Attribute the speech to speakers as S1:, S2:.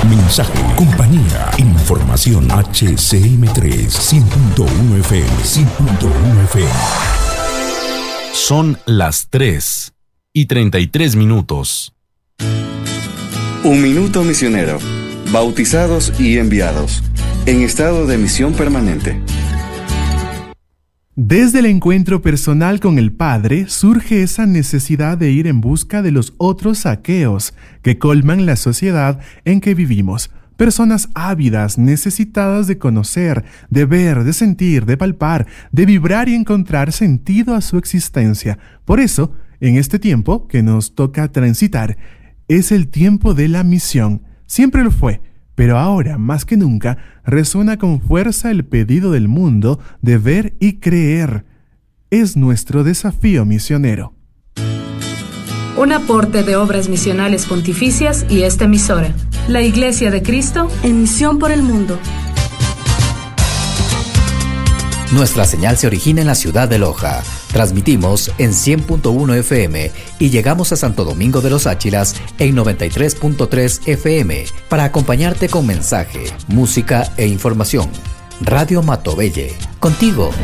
S1: Mensaje, compañía, información. HCM3 100.1 FM, 100.1 FM.
S2: Son las 3:33.
S3: Un minuto misionero. Bautizados y enviados. En estado de misión permanente.
S4: Desde el encuentro personal con el Padre surge esa necesidad de ir en busca de los otros Zaqueos que colman la sociedad en que vivimos. Personas ávidas, necesitadas de conocer, de ver, de sentir, de palpar, de vibrar y encontrar sentido a su existencia. Por eso, en este tiempo que nos toca transitar, es el tiempo de la misión. Siempre lo fue. Pero ahora, más que nunca, resuena con fuerza el pedido del mundo de ver y creer. Es nuestro desafío misionero.
S5: Un aporte de Obras Misionales Pontificias y esta emisora. La Iglesia de Cristo en misión por el mundo.
S6: Nuestra señal se origina en la ciudad de Loja. Transmitimos en 100.1 FM y llegamos a Santo Domingo de los Áchilas en 93.3 FM para acompañarte con mensaje, música e información. Radio Matobelle, contigo